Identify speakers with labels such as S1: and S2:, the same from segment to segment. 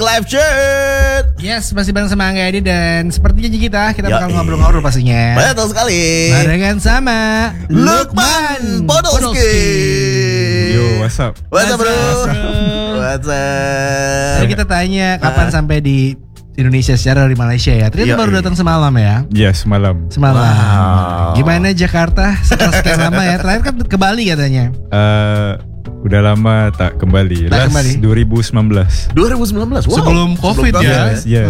S1: Live Chat.
S2: Yes, masih bareng sama Angga Edi dan seperti janji kita bakal ngobrol-ngobrol pastinya.
S1: Betul sekali.
S2: Barengan sama
S1: Lukman Podolski.
S3: Yo, what's up?
S1: What's up, bro?
S2: What's up? Tadi kita tanya kapan sampai di Indonesia secara dari Malaysia ya. Ternyata baru datang semalam ya.
S3: Iya, semalam.
S1: Wow.
S2: Gimana Jakarta setelah sekian lama ya? Terakhir kan ke Bali katanya.
S3: Udah lama tak kembali.
S2: Tak kembali.
S1: 2019.
S3: 2019.
S1: Wow.
S2: Sebelum COVID ya.
S3: Yes.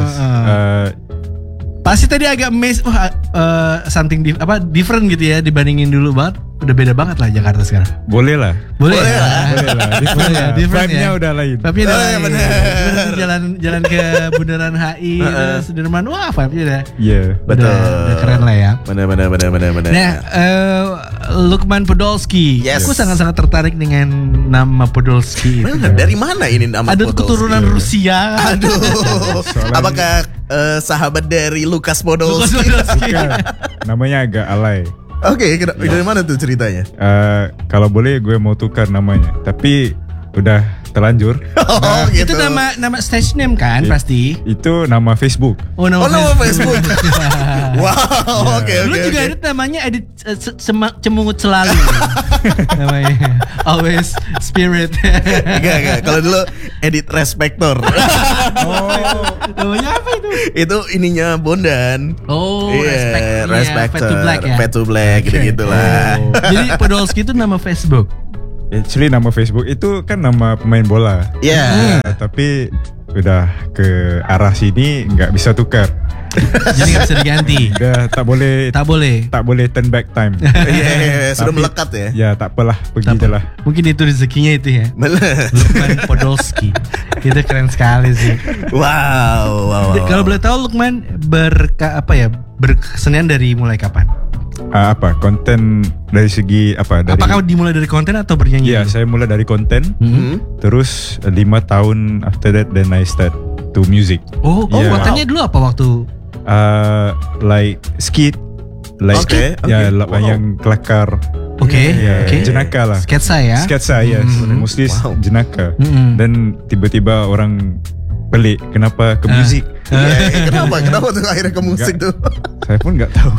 S2: Pasti tadi agak something different gitu ya dibandingin dulu banget. Udah beda banget lah Jakarta sekarang.
S3: Boleh lah.
S2: Boleh
S3: Vibe-nya
S2: ya.
S3: udah lain.
S2: Vibe-nya udah lain.
S1: bener.
S2: Jalan ke Bundaran HI terus Sudirman. Wah, vibe-nya udah.
S3: Iya.
S1: Betul.
S2: Udah keren lah ya.
S1: Bener.
S2: Nah, Lukman Podolski.
S1: Yes.
S2: Aku sangat-sangat tertarik dengan nama Podolski.
S1: Bener, dari mana ini nama
S2: Ada
S1: Podolski?
S2: keturunan Rusia.
S1: Aduh. Apakah sahabat dari Lukas Podolski?
S3: Bukan. Namanya agak alay.
S1: Oke, dari mana tuh ceritanya?
S3: Kalau boleh gue mau tukar namanya, tapi udah terlanjur.
S1: Oh, gitu.
S2: Itu nama stage name kan pasti.
S3: Itu nama Facebook.
S1: nama Facebook. Wow, oke.
S2: Lu juga ada namanya Edit Cemungut Selalu. Namanya Always Spirit.
S1: Enggak. Kalau dulu Edit Respector.
S2: Namanya apa itu?
S1: Itu ininya Bondan.
S2: Oh,
S1: Respector.
S2: Fade to Black ya.
S1: Fade to Black gitu lah.
S2: Jadi Podolski itu nama Facebook.
S3: Actually nama Facebook itu kan nama pemain bola.
S1: Iya.
S3: Tapi udah ke arah sini nggak bisa tukar.
S2: Jadi nggak bisa diganti.
S3: Udah tak boleh turn back time.
S1: Iya, sudah melekat ya.
S3: Ya tak apalah, pergi aja lah.
S2: Mungkin itu rezekinya itu ya. Lukman Podolski. Itu keren sekali sih.
S1: Wow.
S2: Kalau boleh tahu Lukman berkesenian dari mulai kapan?
S3: Konten dari segi apa?
S2: Apakah dimulai dari konten atau bernyanyi?
S3: Iya, saya mulai dari konten. Terus 5 tahun after that then I start to music.
S2: Kontennya dulu apa waktu?
S3: Like skit, like yang kelakar. Jenaka lah.
S2: Sketsa ya.
S3: Yes. Mostly jenaka. Dan tiba-tiba orang pelik kenapa ke musik.
S1: Kenapa tuh akhirnya ke musik tuh?
S3: Saya pun nggak tahu.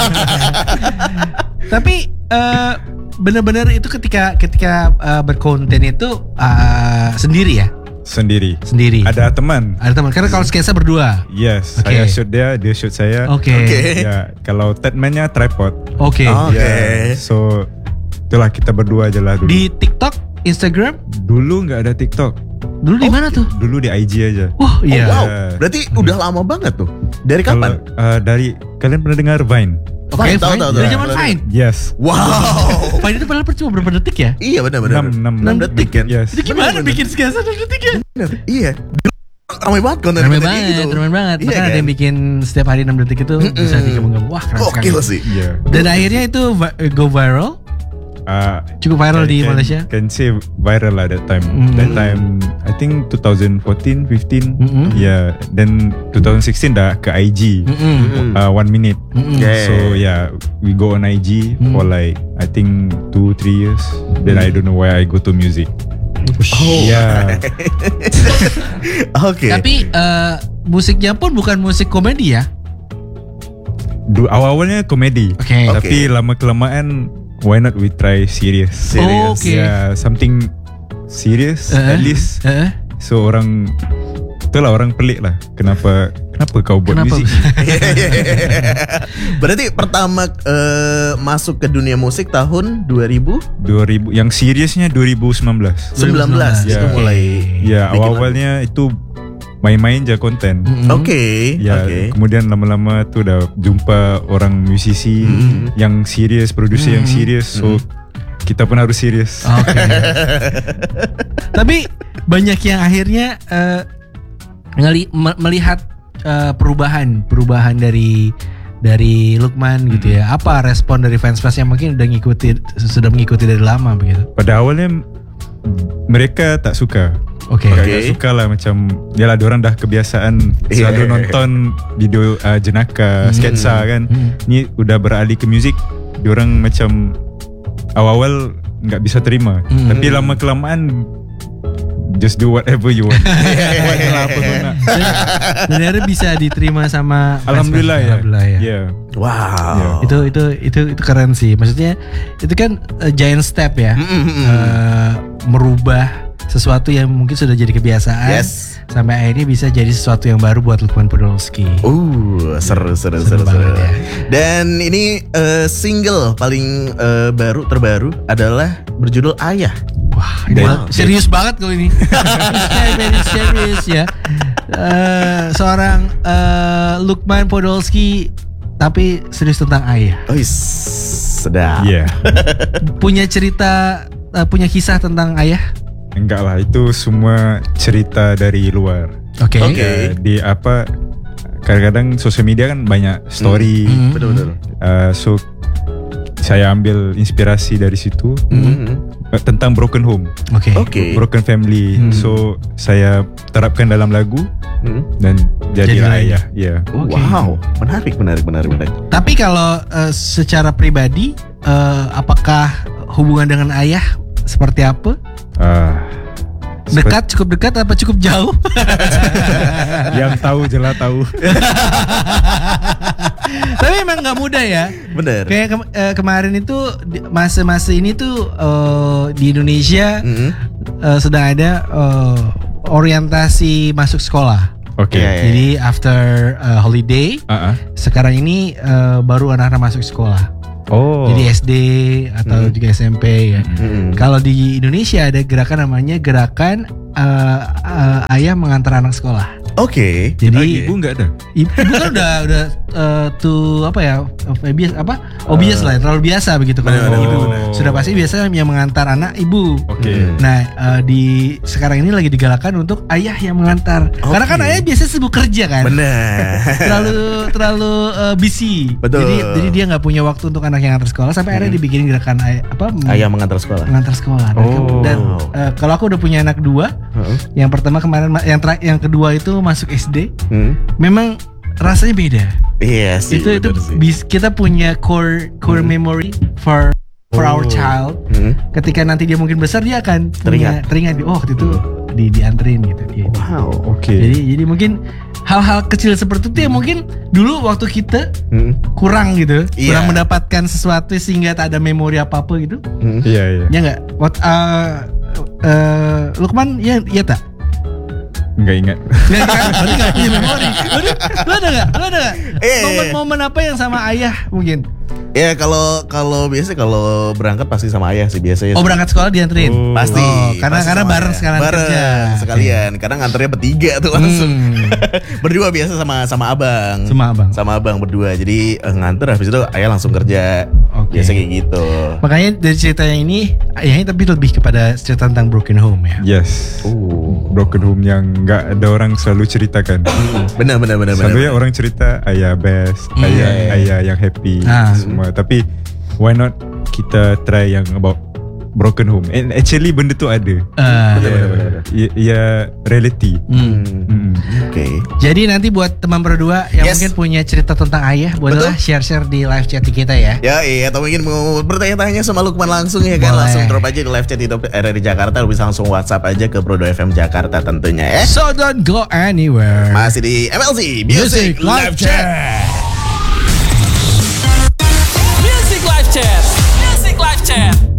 S2: Tapi benar-benar itu ketika berkonten itu sendiri ya? Sendiri.
S3: Ada teman.
S2: Karena kalau sketsa berdua.
S3: Yes. Saya shoot dia shoot saya.
S2: Oke.
S3: Ya, kalau Tedman-nya tripod.
S2: Oke.
S3: So itulah kita berdua aja lah dulu.
S2: Di TikTok, Instagram?
S3: Dulu nggak ada TikTok.
S2: Dulu di mana tuh?
S3: Dulu di IG aja.
S2: Wah, iya.
S1: Wow. Berarti udah lama banget tuh. Dari kapan?
S3: Dari kalian pernah dengar Vine?
S2: Oke,
S1: tahu.
S2: Dari zaman Vine.
S3: Yes.
S1: Wow.
S2: Vine itu padahal cuma berapa detik ya?
S1: Iya benar.
S3: 6
S1: detik kan?
S3: Yes.
S2: Jadi gimana bikin sketsa 6 detik ya?
S1: Iya. Ramai banget konten
S2: Ramai
S1: gitu.
S2: banget.
S1: Iya,
S2: Bahkan
S1: kan?
S2: ada yang bikin setiap hari 6 detik itu bisa digabung-gabung. Wah, keren sekali.
S1: Gokil sih.
S3: Yeah.
S2: Dan akhirnya itu go viral. Cukup viral di Malaysia.
S3: Can say viral lah that time. That time I think 2014, 15. Yeah. Then 2016 dah ke IG. 1 minute. So yeah, we go on IG for like I think 2-3 years. Then I don't know why I go to music. Yeah.
S1: Oke.
S2: Tapi musiknya pun bukan musik komedi ya?
S3: Awalnya komedi. Tapi lama kelamaan why not we try serious? Yeah, something serious at least. So orang pelik lah. Kenapa kau buat musik?
S1: Berarti pertama masuk ke dunia musik tahun 2000
S3: yang seriousnya 2019.
S1: 19 itu mulai.
S3: Ya, awalnya itu main-main aja konten.
S1: Oke.
S3: Kemudian lama-lama tuh udah jumpa orang musisi yang serius, produser yang serius. So kita pun harus serius.
S2: Tapi banyak yang akhirnya melihat perubahan dari Lukman gitu ya. Apa respon dari fans yang mungkin sudah mengikuti dari lama begitu?
S3: Pada awalnya mereka tak suka. Gak suka lah, macam yalah diorang dah kebiasaan selalu nonton video jenaka, sketsa kan. Ni udah beralih ke musik, diorang macam awal-awal nggak bisa terima. Tapi lama kelamaan just do whatever you want. Buatlah apa kau nak.
S2: Dan akhirnya bisa diterima sama
S3: Alhamdulillah ya.
S2: Yeah.
S1: Wow.
S2: Itu keren sih. Maksudnya itu kan giant step ya. Merubah sesuatu yang mungkin sudah jadi kebiasaan sampai akhirnya bisa jadi sesuatu yang baru buat Lukman Podolski.
S1: Seru.
S2: Ya.
S1: Dan ini single paling terbaru adalah berjudul Ayah.
S2: Wah, ini serius banget kalau ini. Very serius ya. Seorang Lukman Podolski tapi serius tentang ayah.
S1: Sedap.
S3: Yeah.
S2: Punya cerita, punya kisah tentang ayah?
S3: Enggak lah, itu semua cerita dari luar.
S2: Oke.
S3: Di apa? Kadang-kadang sosial media kan banyak story.
S1: Betul.
S3: So saya ambil inspirasi dari situ tentang broken home.
S1: Oke.
S3: Broken family. So saya terapkan dalam lagu dan jadilah ayah. Yeah.
S1: Wow, menarik.
S2: Tapi kalau secara pribadi, apakah hubungan dengan ayah seperti apa? Dekat, cukup dekat apa cukup jauh?
S3: Yang tahu jelas tahu.
S2: Tapi emang nggak mudah ya.
S1: Bener.
S2: Kayak kemarin itu masa-masa ini tuh di Indonesia sedang ada orientasi masuk sekolah.
S3: Oke.
S2: Jadi after holiday, sekarang ini baru anak-anak masuk sekolah. Jadi SD atau juga SMP ya. Kalau di Indonesia ada gerakan namanya gerakan ayah mengantar anak sekolah.
S1: Oke.
S2: Jadi
S3: ibu nggak ada.
S2: Ibu kan udah tuh apa ya? Obvious lah, terlalu biasa begitu kalau ibu. Sudah pasti biasa yang mengantar anak ibu.
S3: Oke.
S2: Nah, di sekarang ini lagi digalakkan untuk ayah yang mengantar. Karena kan ayah biasanya sibuk kerja kan.
S1: Benar.
S2: terlalu busy.
S1: Betul.
S2: Jadi dia nggak punya waktu untuk anak yang antar sekolah sampai akhirnya dibikin gerakan
S1: ayah mengantar sekolah.
S2: Mengantar sekolah. Dan kalau aku udah punya anak dua, yang pertama kemarin, yang kedua itu masuk SD. Memang rasanya beda.
S1: Iya sih.
S2: Itu kita punya core memory for our child. Ketika nanti dia mungkin besar, dia akan teringat waktu itu dianterin gitu dia.
S1: Wow,
S3: oke.
S2: Jadi mungkin hal-hal kecil seperti itu yang mungkin dulu waktu kita kurang gitu, kurang mendapatkan sesuatu sehingga tak ada memori apa-apa gitu.
S3: Iya.
S2: Ya enggak? Lukman ya tak?
S3: Enggak ingat.
S2: Berarti gak punya memori. Lu ada gak? Momen-momen apa yang sama ayah mungkin?
S1: Ya kalau biasa kalau berangkat pasti sama ayah sih biasanya.
S2: Berangkat sekolah dianterin?
S1: Pasti.
S2: Karena bareng sekalian kerja.
S1: Sekalian. Kadang nganternya bertiga tuh langsung. Berdua biasa sama abang. Sama abang berdua. Jadi nganter habis itu ayah langsung kerja. Biasa kayak gitu.
S2: Makanya dari ceritanya ini ayahnya tapi lebih kepada cerita tentang broken home ya.
S3: Yes. Broken home yang nggak ada orang selalu ceritakan. Benar. Selalu orang cerita ayah best, ayah yang happy semua. Tapi why not kita try yang about broken home? And actually benda tu ada.
S1: Benar.
S3: Ya reality.
S1: Oke.
S2: Jadi nanti buat teman berdua yang mungkin punya cerita tentang ayah, bolehlah share di live chat kita ya.
S1: Ya atau mungkin mau bertanya-tanya sama Lukman langsung ya kan. Langsung drop aja di live chat Hidup RRI Jakarta. Lu bisa langsung WhatsApp aja ke Prodo FM Jakarta tentunya ya.
S2: So don't go anywhere.
S1: Masih di MLC Music Live Chat.